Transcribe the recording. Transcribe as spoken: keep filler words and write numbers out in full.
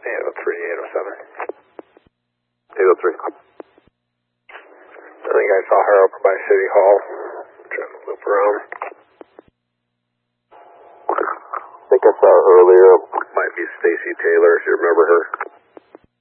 eight oh three, eight oh seven. eight oh three. I think I saw her over by City Hall, trying to loop around. I think I saw her earlier. Might be Stacy Taylor, if you remember her.